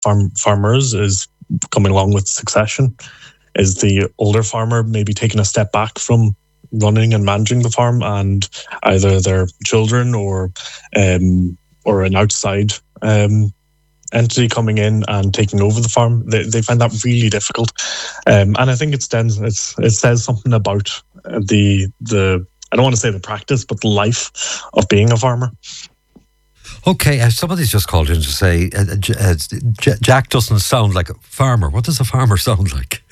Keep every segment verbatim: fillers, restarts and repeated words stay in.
farm farmers is coming along with succession. Is the older farmer maybe taking a step back from running and managing the farm, and either their children or um, or an outside um, entity coming in and taking over the farm? They they find that really difficult, um, and I think it stands. It's it says something about the the I don't want to say the practice, but the life of being a farmer. Okay, uh, somebody's just called in to say uh, J- uh, J- Jack doesn't sound like a farmer. What does a farmer sound like?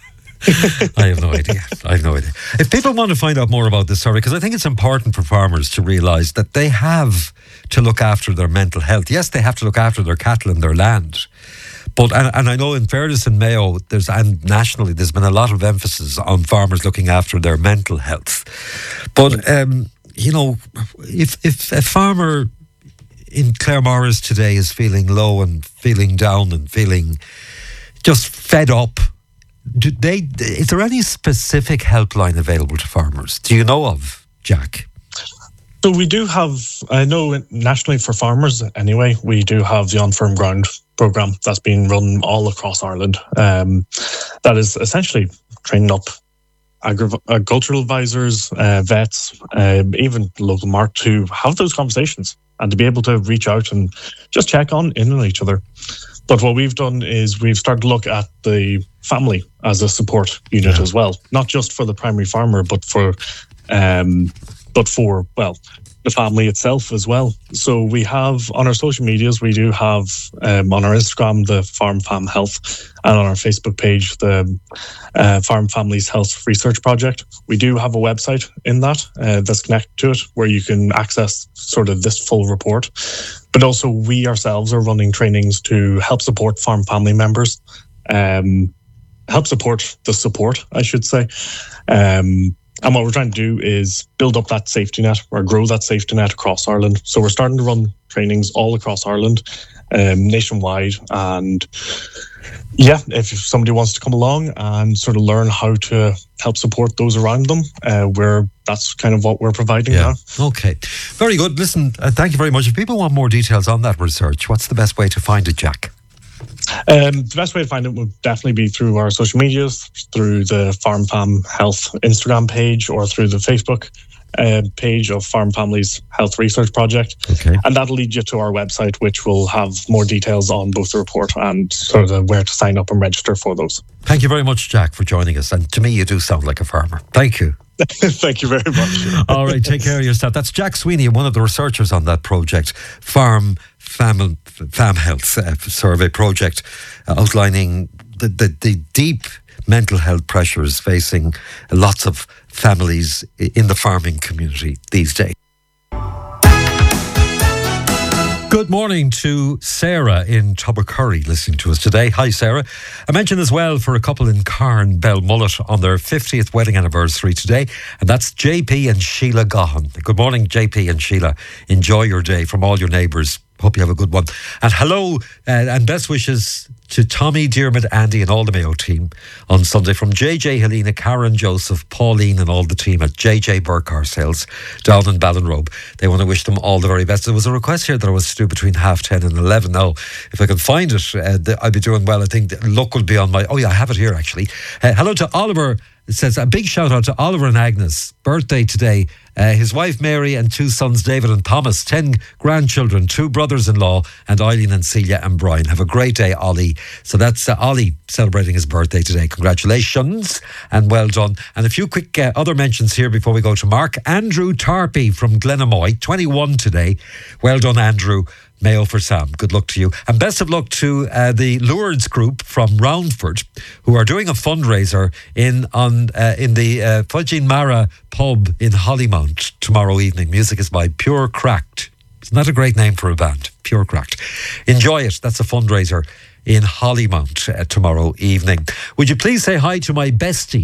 I have no idea. I have no idea. If people want to find out more about this survey, because I think it's important for farmers to realise that they have to look after their mental health. Yes, they have to look after their cattle and their land. But, and, and I know in fairness in Mayo, there's, and nationally, there's been a lot of emphasis on farmers looking after their mental health. But, um, you know, if, if a farmer in Claremorris today is feeling low and feeling down and feeling just fed up, do they, is there any specific helpline available to farmers? Do you know of, Jack? So we do have, I know nationally for farmers anyway, we do have the On Firm Ground programme that's being run all across Ireland. Um, that is essentially training up agri- agricultural advisors, uh, vets, um, even local market to have those conversations and to be able to reach out and just check on in on each other. But what we've done is we've started to look at the family as a support unit yeah. as well, not just for the primary farmer, but for, um, but for well, the family itself as well. So we have on our social medias, we do have um, on our Instagram the Farm Fam Health, and on our Facebook page the uh, Farm Families Health Research Project. We do have a website in that uh, that's connected to it, where you can access sort of this full report. But also we ourselves are running trainings to help support farm family members, um, help support the support, I should say. Um, and what we're trying to do is build up that safety net or grow that safety net across Ireland. So we're starting to run trainings all across Ireland, um, nationwide. And yeah, if somebody wants to come along and sort of learn how to help support those around them, uh, we're, that's kind of what we're providing yeah. now. Okay. Very good. Listen, uh, thank you very much. If people want more details on that research, what's the best way to find it, Jack? Um, the best way to find it would definitely be through our social medias, through the Farm Fam Health Instagram page, or through the Facebook uh, page of Farm Families Health Research Project. Okay. And that'll lead you to our website, which will have more details on both the report and sort of where to sign up and register for those. Thank you very much, Jack, for joining us. And to me, you do sound like a farmer. Thank you. Thank you very much. All right, take care of yourself. That's Jack Sweeney, one of the researchers on that project, Farm Fam, Fam Health uh, Survey Project, uh, outlining the, the, the deep mental health pressures facing lots of families in the farming community these days. Good morning to Sarah in Tubbercurry listening to us today. Hi, Sarah. I mentioned as well for a couple in Carn Belmullet on their fiftieth wedding anniversary today, and that's J P and Sheila Gahan. Good morning, J P and Sheila. Enjoy your day from all your neighbours. Hope you have a good one. And hello uh, and best wishes to Tommy, Diarmid, Andy and all the Mayo team on Sunday from J J, Helena, Karen, Joseph, Pauline and all the team at J J Burkar Sales down in Ballinrobe. They want to wish them all the very best. There was a request here that I was to do between half ten and eleven. Now, if I can find it, uh, I'll be doing well. I think the luck will be on my... Oh yeah, I have it here actually. Uh, hello to Oliver. It says a big shout out to Oliver and Agnes. Birthday today. Uh, his wife Mary and two sons David and Thomas. Ten grandchildren, two brothers-in-law, and Eileen and Celia and Brian. Have a great day, Ollie. So that's uh, Ollie celebrating his birthday today. Congratulations and well done. And a few quick uh, other mentions here before we go to Mark. Andrew Tarpey from Glenamoy, twenty-one today. Well done, Andrew. Mayo for Sam. Good luck to you. And best of luck to uh, the Lourdes group from Roundford, who are doing a fundraiser in on uh, in the uh, Fudging Mara pub in Hollymount tomorrow evening. Music is by Pure Cracked. Isn't that a great name for a band? Pure Cracked. Enjoy it. That's a fundraiser in Hollymount uh, tomorrow evening. Would you please say hi to my bestie,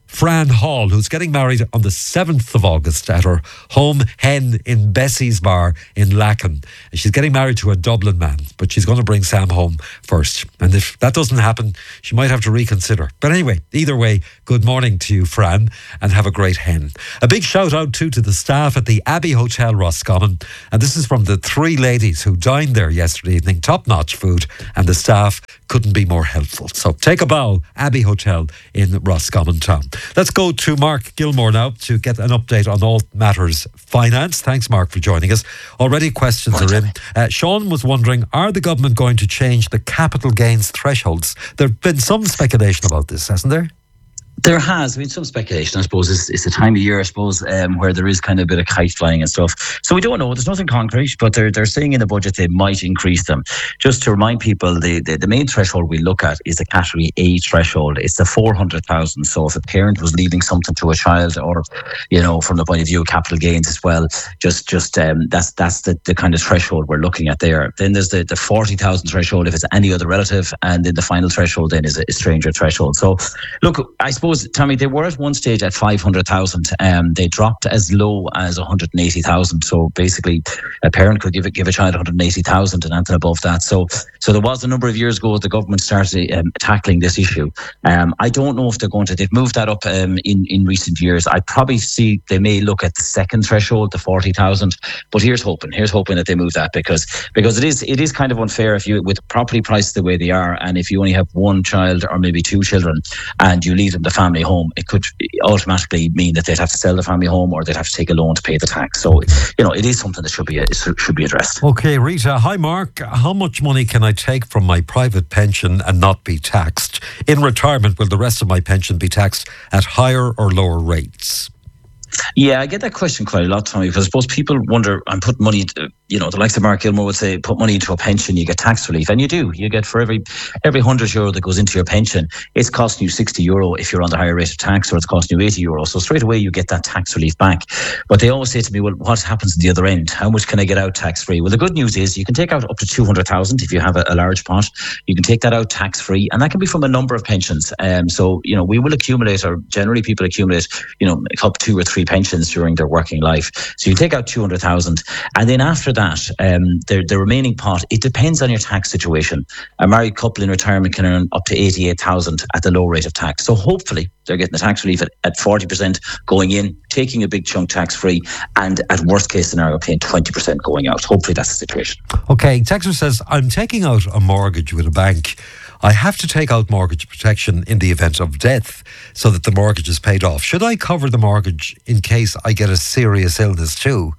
Fran Hall, who's getting married on the seventh of August at her home hen in Bessie's Bar in Lacken. She's getting married to a Dublin man, but she's going to bring Sam home first. And if that doesn't happen, she might have to reconsider. But anyway, either way, good morning to you, Fran, and have a great hen. A big shout out too to the staff at the Abbey Hotel Roscommon. And this is from the three ladies who dined there yesterday evening. Top-notch food, and the staff couldn't be more helpful. So take a bow, Abbey Hotel in Roscommon Town. Let's go to Mark Gilmore now to get an update on all matters finance. Thanks, Mark, for joining us. Already questions are in. Uh, Sean was wondering, are the government going to change the capital gains thresholds? There have been some speculation about this, hasn't there? There has been some speculation, I suppose. It's, it's the time of year, I suppose, um, where there is kind of a bit of kite flying and stuff. So we don't know. There's nothing concrete, but they're they're saying in the budget they might increase them. Just to remind people, the, the, the main threshold we look at is the category A threshold. It's the four hundred thousand. So if a parent was leaving something to a child, or, you know, from the point of view of capital gains as well, just just um, that's that's the, the kind of threshold we're looking at there. Then there's the, the forty thousand threshold if it's any other relative, and then the final threshold then is a, a stranger threshold. So look, I suppose, Tommy, they were at one stage at five hundred thousand. Um, they dropped as low as one hundred eighty thousand. So basically, a parent could give a, give a child one hundred eighty thousand and anything above that. So so there was a number of years ago the government started um, tackling this issue. Um, I don't know if they're going to. They've moved that up um, in in recent years. I probably see they may look at the second threshold, the forty thousand. But here's hoping. Here's hoping that they move that because because it is it is kind of unfair if you with property prices the way they are, and if you only have one child or maybe two children and you leave them the family home, it could automatically mean that they'd have to sell the family home or they'd have to take a loan to pay the tax. So, you know, it is something that should be should be addressed. Okay, Rita. Hi, Mark. How much money can I take from my private pension and not be taxed? In retirement, will the rest of my pension be taxed at higher or lower rates? Yeah, I get that question quite a lot, Tommy, because I suppose people wonder, I'm putting money, to, you know, the likes of Mark Gilmore would say, put money into a pension, you get tax relief. And you do. You get for every every one hundred euro that goes into your pension, it's costing you sixty euro if you're on the higher rate of tax, or it's costing you eighty euro. So straight away you get that tax relief back. But they always say to me, well, what happens at the other end? How much can I get out tax free? Well, the good news is you can take out up to two hundred thousand if you have a, a large pot. You can take that out tax free, and that can be from a number of pensions. Um, so, you know, we will accumulate, or generally people accumulate, you know, up two or three pensions during their working life. So you take out two hundred thousand, and then after that, um, the, the remaining pot, it depends on your tax situation. A married couple in retirement can earn up to eighty-eight thousand at the low rate of tax. So hopefully they're getting the tax relief at, at forty percent going in, taking a big chunk tax free, and at worst case scenario paying twenty percent going out. Hopefully that's the situation. Okay, Texas says, I'm taking out a mortgage with a bank. I have to take out mortgage protection in the event of death so that the mortgage is paid off. Should I cover the mortgage in case I get a serious illness too?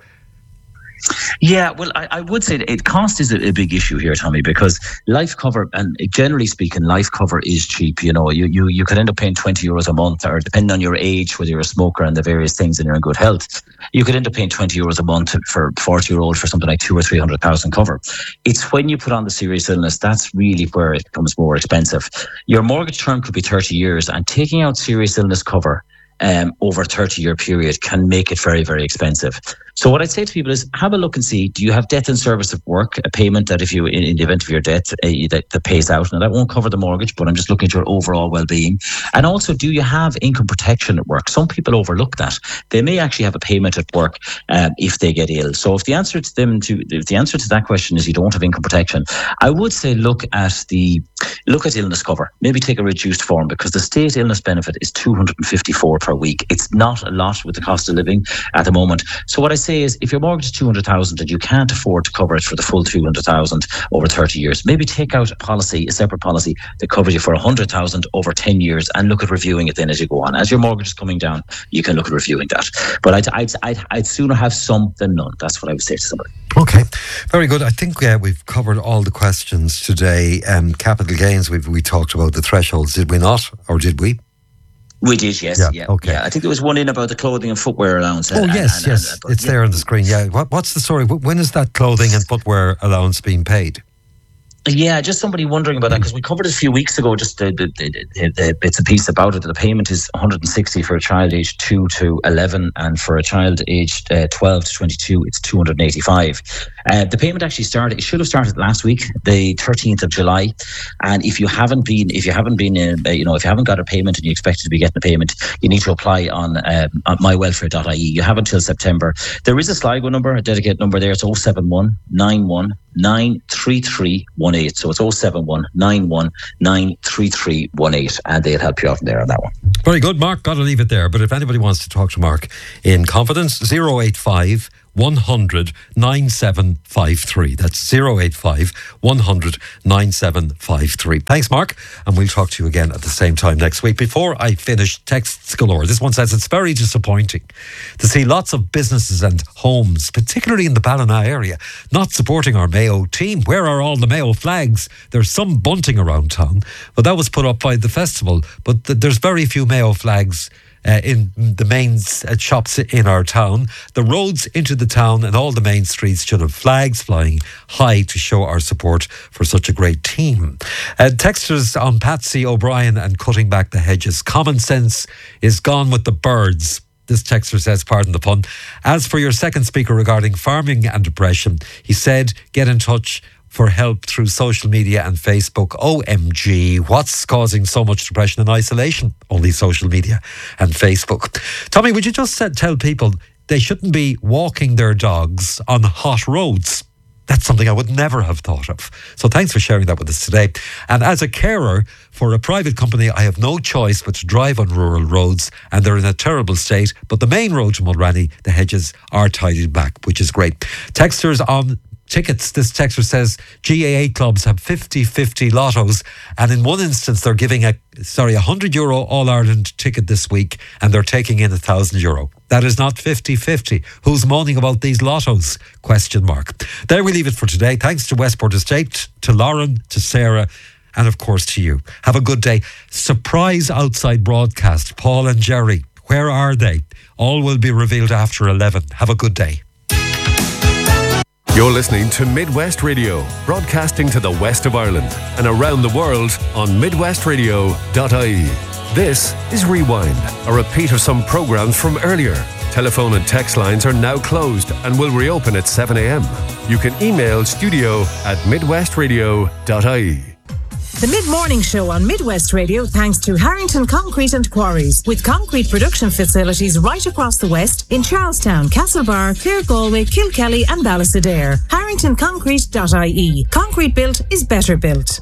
Yeah, well, I, I would say that it, cost is a, a big issue here, Tommy, because life cover, and generally speaking, life cover is cheap. You know, you, you, you could end up paying twenty euros a month, or depending on your age, whether you're a smoker and the various things and you're in good health, you could end up paying twenty euros a month for forty year old for something like two or three hundred thousand cover. It's when you put on the serious illness, that's really where it becomes more expensive. Your mortgage term could be thirty years, and taking out serious illness cover Um, over a thirty year period can make it very, very expensive. So what I'd say to people is have a look and see, do you have death in service of work, a payment that if you, in, in the event of your death, uh, that, that pays out? Now that won't cover the mortgage, but I'm just looking at your overall well-being. And also, do you have income protection at work? Some people overlook that. They may actually have a payment at work um, if they get ill. So if the answer to them to if the answer to that question is you don't have income protection, I would say look at the look at illness cover. Maybe take a reduced form, because the state illness benefit is two hundred fifty-four per week. It's not a lot with the cost of living at the moment. So what I say is, if your mortgage is two hundred thousand and you can't afford to cover it for the full two hundred thousand over thirty years, maybe take out a policy, a separate policy that covers you for one hundred thousand over ten years, and look at reviewing it then as you go on. As your mortgage is coming down, you can look at reviewing that. But I'd I'd I'd, I'd sooner have some than none. That's what I would say to somebody. Okay, very good. I think uh, we've covered all the questions today. Um, capital gains, we've we talked about the thresholds, did we not, or did we? We did, yes. Yeah, yeah, okay. Yeah. I think there was one in about the clothing and footwear allowance. Oh, and, yes, and, yes. And, and, it's yeah. there on the screen. Yeah. What, what's the story? When is that clothing and footwear allowance being paid? Yeah, just somebody wondering about that, because we covered it a few weeks ago, just the, the, the, the bits and pieces about it. The payment is one hundred sixty for a child aged two to eleven, and for a child aged uh, twelve to twenty-two, it's two hundred eighty-five. Uh, the payment actually started, it should have started last week, the thirteenth of July. And if you haven't been, if you haven't been, uh, you know, if you haven't got a payment and you expect to be getting a payment, you need to apply on, um, on my welfare dot I E. You have until September. There is a Sligo number, a dedicated number there. It's oh seven one nine one nine three three one eight. So it's oh seven one nine one nine three three one eight, and they'll help you out there on that one. Very good, Mark. Got to leave it there. But if anybody wants to talk to Mark in confidence, zero eight five one hundred nine seven five three. That's zero eight five one hundred nine seven five three. Thanks, Mark. And we'll talk to you again at the same time next week. Before I finish, texts galore. This one says, it's very disappointing to see lots of businesses and homes, particularly in the Ballina area, not supporting our Mayo team. Where are all the Mayo flags? There's some bunting around town, but that was put up by the festival. But th- there's very few Mayo flags Uh, in the main uh, shops in our town. The roads into the town and all the main streets should have flags flying high to show our support for such a great team. Uh, texters on Patsy O'Brien and cutting back the hedges. Common sense is gone with the birds. This texter says, pardon the pun. As for your second speaker regarding farming and depression, he said, get in touch for help through social media and Facebook. O M G, what's causing so much depression and isolation? Only social media and Facebook. Tommy, would you just tell people they shouldn't be walking their dogs on hot roads? That's something I would never have thought of. So thanks for sharing that with us today. And as a carer for a private company, I have no choice but to drive on rural roads, and they're in a terrible state. But the main road to Mulranny, the hedges are tidied back, which is great. Texters on tickets. This texter says G A A clubs have fifty-fifty lottos, and in one instance they're giving a sorry a one hundred euro All-Ireland ticket this week, and they're taking in a one thousand euro. That is not fifty-fifty. Who's moaning about these lottos? Question mark. There we leave it for today. Thanks to Westport Estate, to Lauren, to Sarah, and of course to you. Have a good day. Surprise outside broadcast. Paul and Jerry, where are they? All will be revealed after eleven. Have a good day. You're listening to Midwest Radio, broadcasting to the west of Ireland and around the world on midwest radio dot I E. This is Rewind, a repeat of some programmes from earlier. Telephone and text lines are now closed and will reopen at seven a.m. You can email studio at midwest radio dot I E. The Mid-Morning Show on Midwest Radio, thanks to Harrington Concrete and Quarries, with concrete production facilities right across the west in Charlestown, Castlebar, Clare Galway, Kilkelly and Ballysadare. harrington concrete dot I E. Concrete built is better built.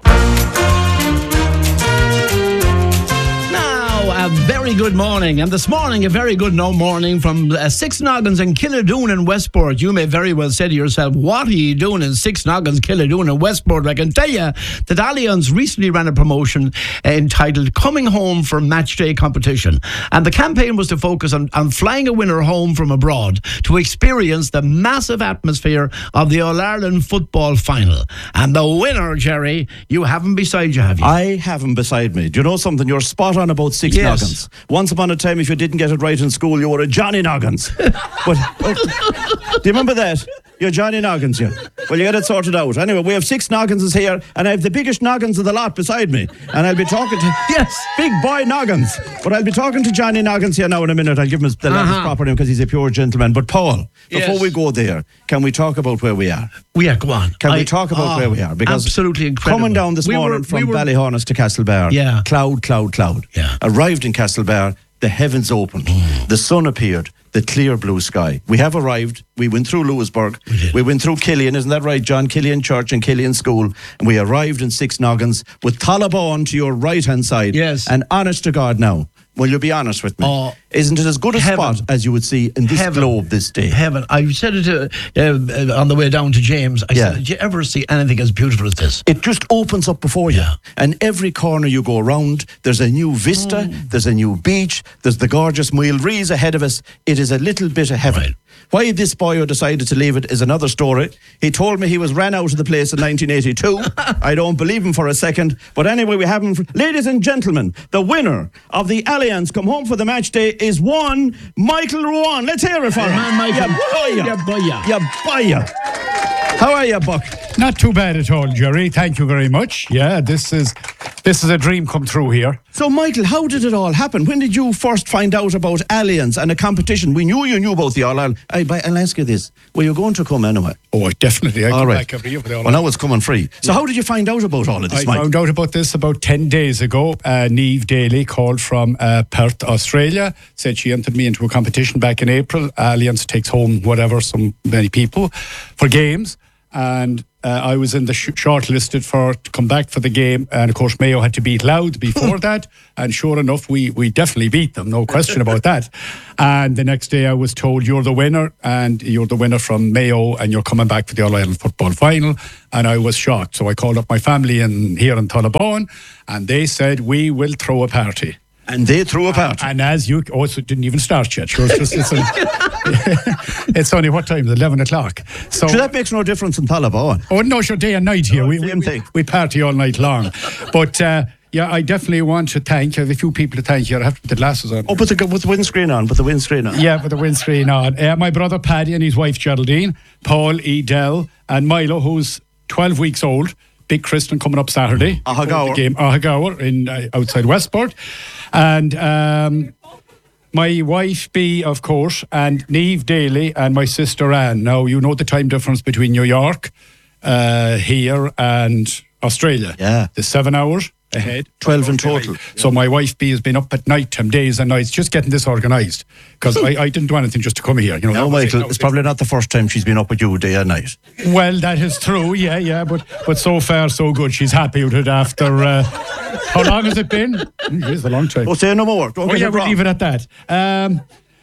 A very good morning, and this morning a very good no morning from uh, Six Noggins in Killadoon in Westport. You may very well say to yourself, what are you doing in Six Noggins, Killadoon in Westport? I can tell you that Allianz recently ran a promotion uh, entitled Coming Home for Match Day Competition, and the campaign was to focus on, on flying a winner home from abroad to experience the massive atmosphere of the All-Ireland football final. And the winner, Jerry, you haven't beside you, have you? I haven't beside me. Do you know something? You're spot on about Six Yes. Noggins. Once upon a time, if you didn't get it right in school, you were a Johnny Noggins. but, but do you remember that? You're Johnny Noggins, you. Well, you get it sorted out. Anyway, we have Six Nogginses here, and I have the biggest noggins of the lot beside me. And I'll be talking to, yes, big boy noggins. But I'll be talking to Johnny Noggins here now in a minute. I'll give him the uh-huh. his proper name because he's a pure gentleman. But Paul, before yes. we go there, can we talk about where we are? We are, go on. Can I, we talk about oh, where we are? Because absolutely incredible. Coming down this we morning were, from we were, Ballyhonus to Castlebar, yeah. cloud, cloud, cloud. Yeah. Arrived in Castlebar, the heavens opened, mm. the sun appeared, the clear blue sky. We have arrived. We went through Lewisburg. We, we went through Killian, isn't that right, John? Killian Church and Killian School. And we arrived in Six Noggins with Tallabon to your right-hand side. Yes. And honest to God now, will you be honest with me? Oh, Isn't it as good a heaven. spot as you would see in this Heaven. globe this day? Heaven. I said it to, uh, on the way down to James. I Yeah. said, did you ever see anything as beautiful as this? It just opens up before you. Yeah. And every corner you go around, there's a new vista, Mm. there's a new beach, there's the gorgeous Muilrees ahead of us. It is a little bit of heaven. Right. Why this boy decided to leave it is another story. He told me he was ran out of the place in nineteen eighty-two. I don't believe him for a second. But anyway, we have him. For, ladies and gentlemen, the winner of the Allianz Come Home for the Match Day is one Michael Ruan. Let's hear it for him. Man, Michael. Yeah, boy. Yeah, boy. Yeah, boy. How are you, Buck? Not too bad at all, Jerry. Thank you very much. Yeah, this is this is a dream come true here. So, Michael, how did it all happen? When did you first find out about Allianz and a competition? We knew you knew about the All Ireland. I, I'll ask you this. Were you going to come anyway? Oh, definitely. I all come right. back every year for the All Well, now it's coming free. So yeah. How did you find out about all of this, I Michael? found out about this about ten days ago. Uh, Niamh Daly called from uh, Perth, Australia, said she entered me into a competition back in April. Allianz takes home whatever, some many people, for games. And uh, I was in the sh- shortlisted for to come back for the game, and of course Mayo had to beat Louth before that, and sure enough we we definitely beat them, no question about that. And the next day I was told you're the winner, and you're the winner from Mayo, and you're coming back for the All Ireland football final. And I was shocked, so I called up my family in here in Tullabone, and they said we will throw a party. And they threw a party. And, and as you also didn't even start yet. Sure, it's just it's, a, it's only what time? Eleven o'clock. So, so that makes no difference in Tullabone. Oh no, sure, day and night here. No, we, same we, thing. we party all night long. But uh, yeah, I definitely want to thank. I have a few people to thank here. I have to put the glasses on. Oh, put the, put the windscreen on. Put the windscreen on. Yeah, put the windscreen on. Uh, my brother Paddy and his wife Geraldine, Paul Edel, and Milo, who's twelve weeks old. Big Christian coming up Saturday. Ahagaur. Game Ahagaur in uh, outside Westport. And um, my wife Bea, of course, and Niamh Daly and my sister Anne. Now, you know the time difference between New York, uh, here, and Australia. Yeah. The seven hours ahead. twelve in total. So my wife Bea has been up at night time, days and nights, just getting this organised. Because I, I didn't do anything just to come here. You know, no, Michael, it. it's probably not the first time she's been up with you day and night. Well, that is true, yeah, yeah. But but so far, so good. She's happy with it after... Uh, how long has it been? Mm, it's a long time. Oh, say no more. Don't oh, get yeah, it we'll wrong. leave it at that. Um,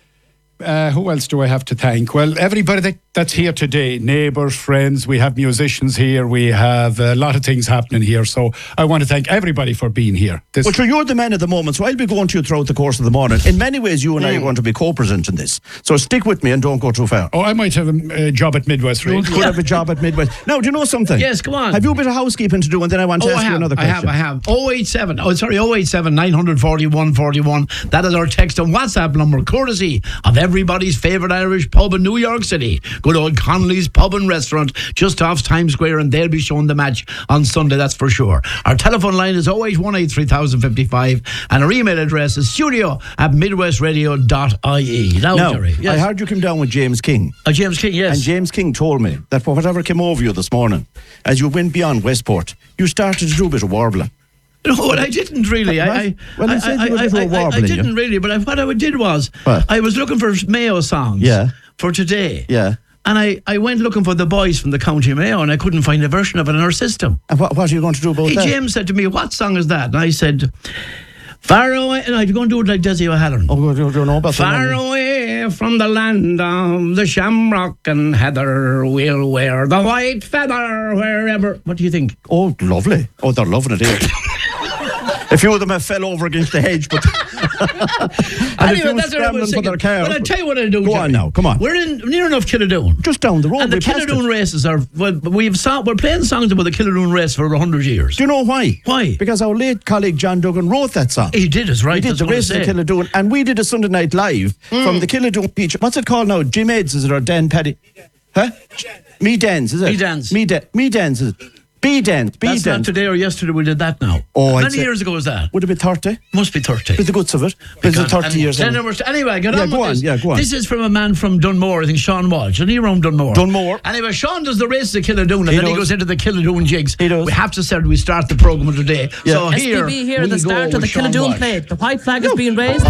uh, who else do I have to thank? Well, everybody that, that's here today, neighbours, friends, we have musicians here, we have a lot of things happening here, so I want to thank everybody for being here. This well, sure, you're the man at the moment, so I'll be going to you throughout the course of the morning. In many ways, you and mm. I are going to be co-presenting this, so stick with me and don't go too far. Oh, I might have a uh, job at Midwest Radio. You could have a job at Midwest. Now, do you know something? Yes, come on. Have you a bit of housekeeping to do, and then I want to oh, ask I you have, another question. I have, I have. oh eight seven, oh sorry, oh eight seven, nine forty-one forty-one. That is our text and WhatsApp number, courtesy of everybody's favourite Irish pub in New York City. Good old Connolly's Pub and Restaurant, just off Times Square, and they'll be showing the match on Sunday, that's for sure. Our telephone line is oh eight one eight, three thousand fifty-five, and our email address is studio at midwestradio dot I E. Now, now Jerry, yes. I heard you came down with James King. Uh, James King, yes. And James King told me that for whatever came over you this morning, as you went beyond Westport, you started to do a bit of warbling. No, well, I didn't really. I, I, well, I, said I, you were I, a bit I, warbling, I didn't you. really, but I, what I did was, what? I was looking for Mayo songs yeah. for today. Yeah. And I, I went looking for the boys from the County Mayo, and I couldn't find a version of it in our system. And what, what are you going to do about hey, that? James said to me, what song is that? And I said, far away, and I'm going to do it like Desi O'Halloran. Oh, you don't know about Far away from the land of the shamrock and heather, we'll wear the white feather wherever. What do you think? Oh, lovely. Oh, they're loving it here. A few of them have fell over against the hedge, but anyway, that's what I was for their car. Well, I'll tell you what I'll do. Go Jerry. on now, come on. We're in near enough Killadoon, just down the road. And the Killadoon races are. Well, we've song, we're playing songs about the Killadoon race for a hundred years. Do you know why? Why? Because our late colleague John Duggan wrote that song. He did, is right. He did the race in Killadoon, and we did a Sunday night live mm. from the Killadoon beach. What's it called now? Jim Eds, is it, or Dan Paddy? Huh? Me Dance, is it? Me Dance. Me, da- me Dance, is it? B Dance. B That's Dance. not today or yesterday. We did that now. Oh, How I'd many say, years ago was that? Would it be thirty? Must be thirty. With the guts of it. It's thirty years. Then anyway, anyway get yeah, on go with on, this. Yeah, go on. This is from a man from Dunmore, I think Sean Walsh. And he around Dunmore. Dunmore. Anyway, Sean does the races at Killadoon, and he then does. he goes into the Killadoon jigs. He does. We have to say we start the programme today. Yeah. So S P B here, here, we the start go of the with Sean Killadoon Walsh. plate. The white flag is being raised.